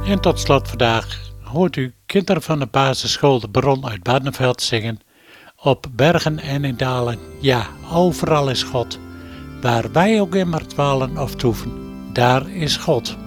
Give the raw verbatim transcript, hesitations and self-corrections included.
En tot slot vandaag hoort u kinderen van de basisschool De Bron uit Barneveld zingen: op bergen en in dalen, ja, overal is God. Waar wij ook immer dwalen of toeven, daar is God.